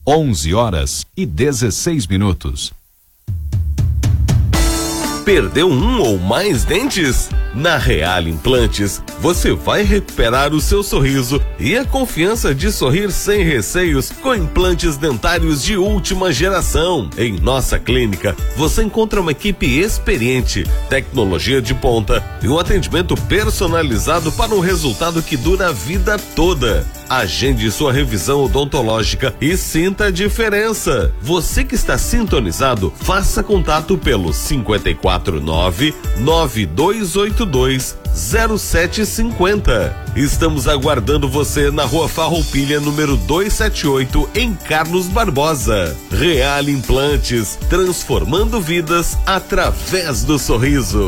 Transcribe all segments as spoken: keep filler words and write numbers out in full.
onze horas e dezesseis minutos. Perdeu um ou mais dentes? Na Real Implantes, você vai recuperar o seu sorriso e a confiança de sorrir sem receios com implantes dentários de última geração. Em nossa clínica, você encontra uma equipe experiente, tecnologia de ponta e um atendimento personalizado para um resultado que dura a vida toda. Agende sua revisão odontológica e sinta a diferença. Você que está sintonizado, faça contato pelo cinco quatro nove, nove dois oito dois, zero sete cinco zero. Estamos aguardando você na Rua Farroupilha, número duzentos e setenta e oito, em Carlos Barbosa. Real Implantes, transformando vidas através do sorriso.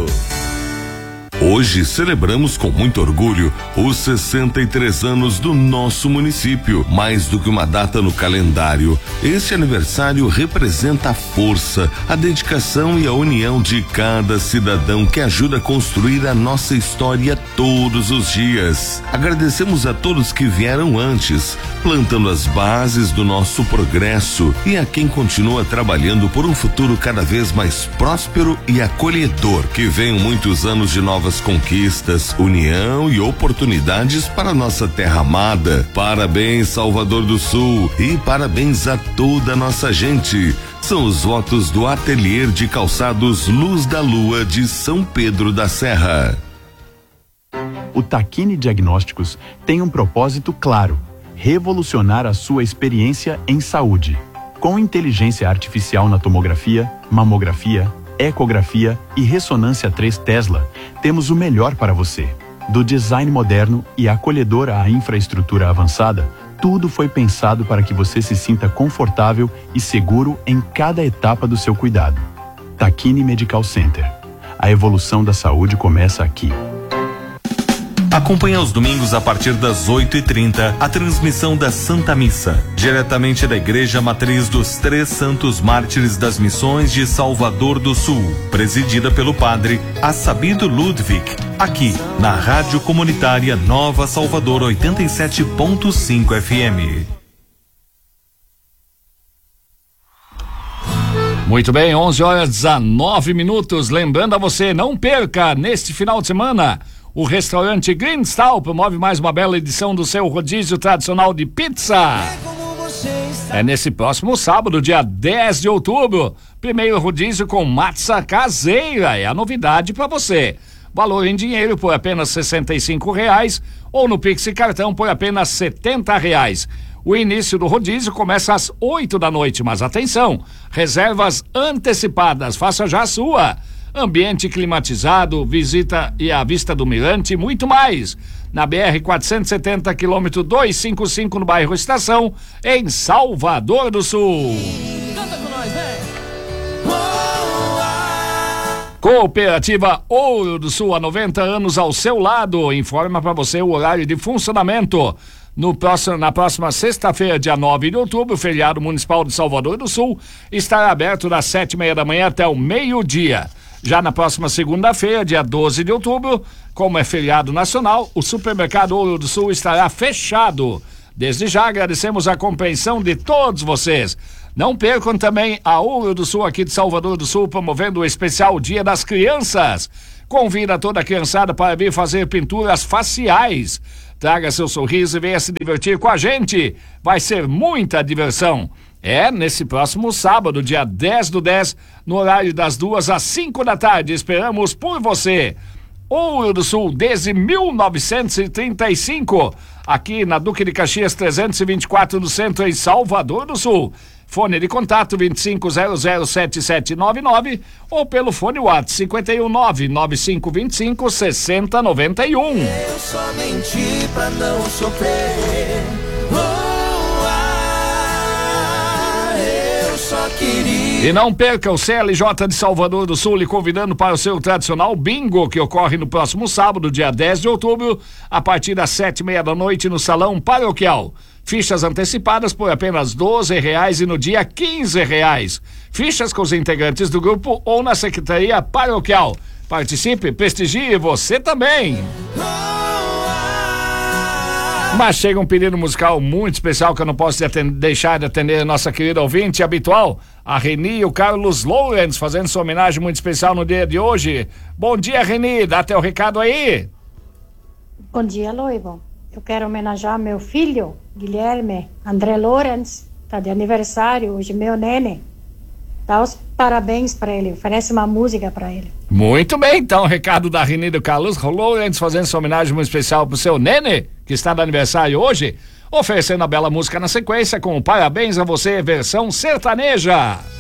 Hoje celebramos com muito orgulho os sessenta e três anos do nosso município. Mais do que uma data no calendário, este aniversário representa a força, a dedicação e a união de cada cidadão que ajuda a construir a nossa história todos os dias. Agradecemos a todos que vieram antes, plantando as bases do nosso progresso, e a quem continua trabalhando por um futuro cada vez mais próspero e acolhedor. Que venham muitos anos de novas conquistas, união e oportunidades para nossa terra amada. Parabéns, Salvador do Sul, e parabéns a toda a nossa gente. São os votos do Ateliê de Calçados Luz da Lua de São Pedro da Serra. O Tacchini Diagnósticos tem um propósito claro: revolucionar a sua experiência em saúde. Com inteligência artificial na tomografia, mamografia, ecografia e ressonância três Tesla, temos o melhor para você. Do design moderno e acolhedor à infraestrutura avançada, tudo foi pensado para que você se sinta confortável e seguro em cada etapa do seu cuidado. Tacchini Medical Center. A evolução da saúde começa aqui. Acompanhe aos domingos a partir das oito e trinta a transmissão da Santa Missa, diretamente da Igreja Matriz dos Três Santos Mártires das Missões de Salvador do Sul, presidida pelo padre Assabido Ludwig, aqui na Rádio Comunitária Nova Salvador oitenta e sete ponto cinco F M. Muito bem, onze horas e dezenove minutos. Lembrando a você, não perca neste final de semana. O restaurante Green Stal promove mais uma bela edição do seu rodízio tradicional de pizza. É nesse próximo sábado, dia dez de outubro. Primeiro rodízio com massa caseira. É a novidade para você. Valor em dinheiro por apenas sessenta e cinco reais ou no Pix e cartão por apenas setenta reais. O início do rodízio começa às oito da noite, mas atenção, reservas antecipadas, faça já a sua. Ambiente climatizado, visita e a vista do mirante e muito mais. Na B R quatrocentos e setenta, quilômetro duzentos e cinquenta e cinco, no bairro Estação, em Salvador do Sul. Canta com nós, vem! Cooperativa Ouro do Sul, há noventa anos ao seu lado. Informa para você o horário de funcionamento. No próximo, na próxima sexta-feira, dia nove de outubro, o feriado municipal de Salvador do Sul estará aberto das sete e meia da manhã até o meio-dia. Já na próxima segunda-feira, dia doze de outubro, como é feriado nacional, o supermercado Ouro do Sul estará fechado. Desde já agradecemos a compreensão de todos vocês. Não percam também a Ouro do Sul aqui de Salvador do Sul, promovendo o especial Dia das Crianças. Convida toda a criançada para vir fazer pinturas faciais. Traga seu sorriso e venha se divertir com a gente. Vai ser muita diversão. É nesse próximo sábado, dia dez do dez, no horário das duas às cinco da tarde. Esperamos por você. Ouro do Sul, desde mil novecentos e trinta e cinco, aqui na Duque de Caxias trezentos e vinte e quatro, no centro, em Salvador do Sul. Fone de contato vinte e cinco zero zero sete sete nove nove ou pelo fone WhatsApp cinquenta e um nove nove cinco vinte e cinco sessenta noventa e um. Eu só menti pra não sofrer. Oh, ah, eu só queria. E não perca o C L J de Salvador do Sul lhe convidando para o seu tradicional bingo, que ocorre no próximo sábado, dia dez de outubro, a partir das sete e meia da noite, no Salão Paroquial. Fichas antecipadas por apenas doze reais e no dia quinze reais. Fichas com os integrantes do grupo ou na Secretaria Paroquial. Participe, prestigie você também. Mas chega um pedido musical muito especial que eu não posso de atender, deixar de atender a nossa querida ouvinte habitual, a Reni e o Carlos Lawrence, fazendo sua homenagem muito especial no dia de hoje. Bom dia, Reni, dá teu recado aí. Bom dia, Loivo. Eu quero homenagear meu filho, Guilherme André Lawrence, tá de aniversário hoje, meu nene. Dá os parabéns para ele, oferece uma música para ele. Muito bem, então, recado da Reni do Carlos Lawrence, fazendo sua homenagem muito especial pro seu nene, que está de aniversário hoje, oferecendo a bela música na sequência com parabéns a você, versão sertaneja.